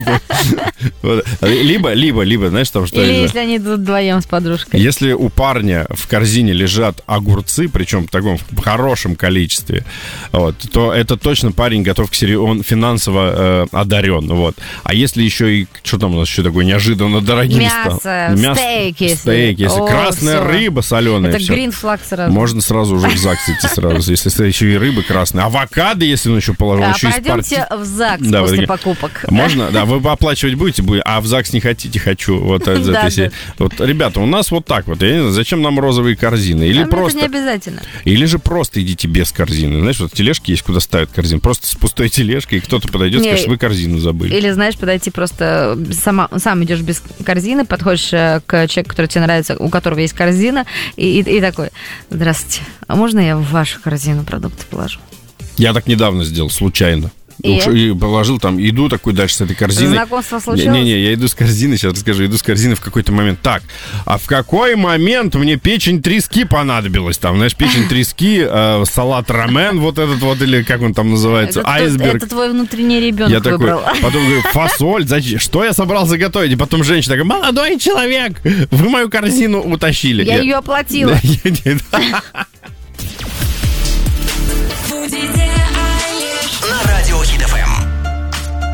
Либо, знаешь, там что... Или если они идут вдвоем с подружкой. Если у парня в корзине лежат огурцы, причем в таком хорошем количестве, вот, то это точно парень готов к серии, он финансово одарен. Вот. А если еще и... Что там у нас еще такое неожиданно дорогим стало? Стейки. Если красная рыба соленая. Это грин-флаг сразу. Можно сразу уже в ЗАГС идти сразу, если еще и рыбы красные. Авокадо, если он еще положил. Пойдемте в ЗАГС после покупок. Можно? Да, вы оплачивать будете, а в ЗАГС не хотите, хочу. Вот, ребята, у нас вот так вот. Я не знаю, зачем нам розовые корзины? Или просто... Это не обязательно. Или же просто идите без корзины. Знаешь, вот тележки есть, куда ставят корзину. Просто с пустой тележкой, и кто-то подойдет и скажет, вы корзину забыли. Или, знаешь, подойти просто... Сам идешь без корзины, подходишь к человеку, который тебе нравится, у которого есть корзина, и такой: здравствуйте, а можно я в вашу корзину продукты положу? Я так недавно сделал, случайно. И положил там, иду такой дальше с этой корзиной. Знакомство случилось? Не, я иду с корзины, сейчас расскажу, иду с корзины в какой-то момент. Так, а в какой момент мне печень трески понадобилась? Там, знаешь, печень трески, салат рамен, вот этот вот, или как он там называется, айсберг. Это твой внутренний ребенок выбрал. Потом говорю, фасоль, зачем? Что я собрался готовить? И потом женщина такая: молодой человек, вы мою корзину утащили. Я ее оплатила. На радио Хит ФМ.